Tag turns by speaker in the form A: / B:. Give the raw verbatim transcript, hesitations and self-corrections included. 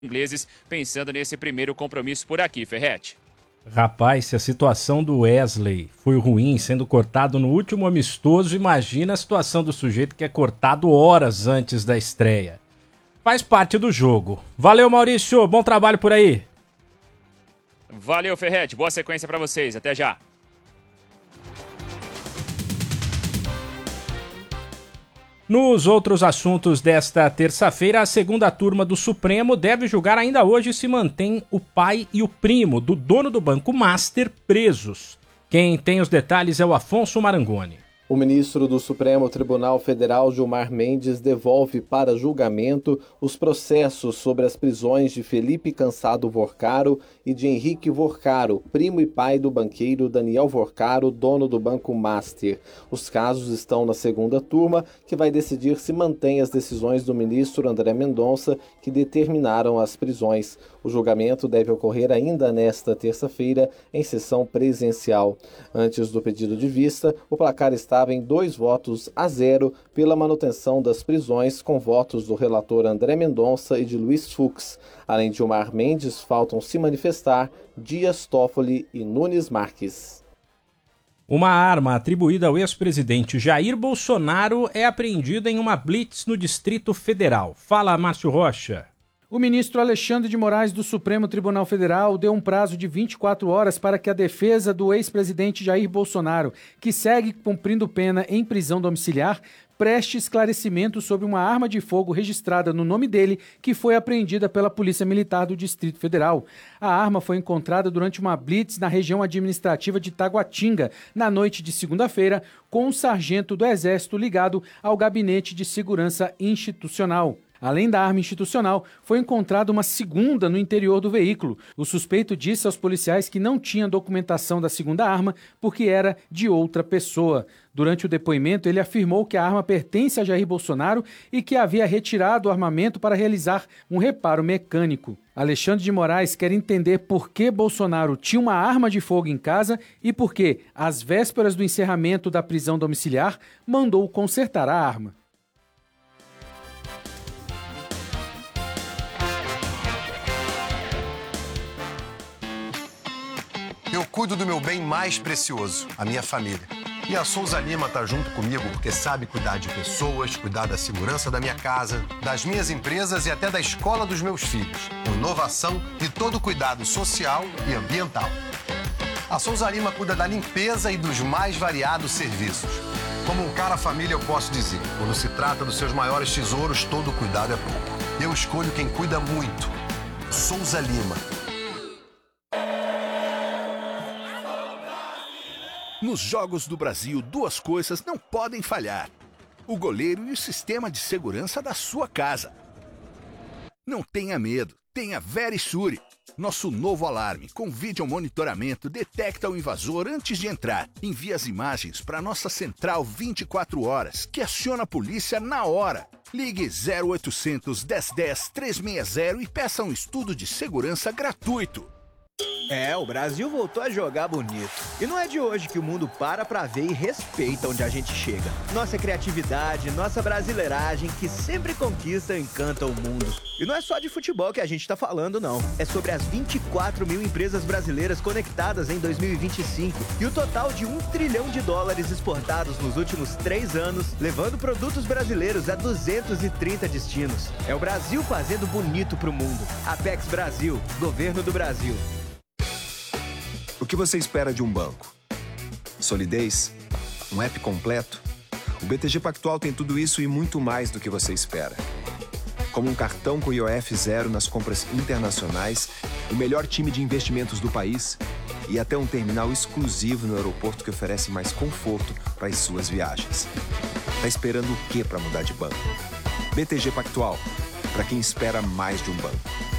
A: ingleses, pensando nesse primeiro compromisso por aqui, Ferretti.
B: Rapaz, se a situação do Wesley foi ruim, sendo cortado no último amistoso, imagina a situação do sujeito que é cortado horas antes da estreia. Faz parte do jogo. Valeu, Maurício, bom trabalho por aí.
A: Valeu, Ferretti, boa sequência pra vocês, até já.
B: Nos outros assuntos desta terça-feira, a segunda turma do Supremo deve julgar ainda hoje se mantém o pai e o primo do dono do Banco Master presos. Quem tem os detalhes é o Afonso Marangoni.
C: O ministro do Supremo Tribunal Federal, Gilmar Mendes, devolve para julgamento os processos sobre as prisões de Felipe Cansado Vorcaro e de Henrique Vorcaro, primo e pai do banqueiro Daniel Vorcaro, dono do Banco Master. Os casos estão na segunda turma, que vai decidir se mantém as decisões do ministro André Mendonça, que determinaram as prisões. O julgamento deve ocorrer ainda nesta terça-feira, em sessão presencial. Antes do pedido de vista, o placar estava em dois votos a zero pela manutenção das prisões, com votos do relator André Mendonça e de Luiz Fux. Além de Gilmar Mendes, faltam se manifestar Dias Toffoli e Nunes Marques.
B: Uma arma atribuída ao ex-presidente Jair Bolsonaro é apreendida em uma blitz no Distrito Federal. Fala, Márcio Rocha.
D: O ministro Alexandre de Moraes do Supremo Tribunal Federal deu um prazo de vinte e quatro horas para que a defesa do ex-presidente Jair Bolsonaro, que segue cumprindo pena em prisão domiciliar, preste esclarecimento sobre uma arma de fogo registrada no nome dele que foi apreendida pela Polícia Militar do Distrito Federal. A arma foi encontrada durante uma blitz na região administrativa de Taguatinga, na noite de segunda-feira, com um sargento do Exército ligado ao Gabinete de Segurança Institucional. Além da arma institucional, foi encontrada uma segunda no interior do veículo. O suspeito disse aos policiais que não tinha documentação da segunda arma porque era de outra pessoa. Durante o depoimento, ele afirmou que a arma pertence a Jair Bolsonaro e que havia retirado o armamento para realizar um reparo mecânico. Alexandre de Moraes quer entender por que Bolsonaro tinha uma arma de fogo em casa e por que, às vésperas do encerramento da prisão domiciliar, mandou consertar a arma.
E: Eu cuido do meu bem mais precioso, a minha família. E a Souza Lima tá junto comigo porque sabe cuidar de pessoas, cuidar da segurança da minha casa, das minhas empresas e até da escola dos meus filhos. Com inovação e todo cuidado social e ambiental. A Souza Lima cuida da limpeza e dos mais variados serviços. Como um cara família, eu posso dizer, quando se trata dos seus maiores tesouros, todo cuidado é pouco. Eu escolho quem cuida muito. Souza Lima.
F: Nos Jogos do Brasil, duas coisas não podem falhar: o goleiro e o sistema de segurança da sua casa. Não tenha medo, tenha Verisure. Nosso novo alarme com vídeo monitoramento detecta o invasor antes de entrar. Envia as imagens para nossa central vinte e quatro horas, que aciona a polícia na hora. Ligue zero oitocentos, dez dez, trezentos e sessenta e peça um estudo de segurança gratuito.
G: É, o Brasil voltou a jogar bonito. E não é de hoje que o mundo para pra ver e respeita onde a gente chega. Nossa criatividade, nossa brasileiragem, que sempre conquista e encanta o mundo. E não é só de futebol que a gente tá falando, não. É sobre as vinte e quatro mil empresas brasileiras conectadas em dois mil e vinte e cinco e o total de um trilhão de dólares exportados nos últimos três anos, levando produtos brasileiros a duzentos e trinta destinos. É o Brasil fazendo bonito pro mundo. Apex Brasil, Governo do Brasil.
H: O que você espera de um banco? Solidez? Um app completo? O B T G Pactual tem tudo isso e muito mais do que você espera. Como um cartão com I O F zero nas compras internacionais, o melhor time de investimentos do país e até um terminal exclusivo no aeroporto que oferece mais conforto para as suas viagens. Tá esperando o quê para mudar de banco? B T G Pactual, para quem espera mais de um banco.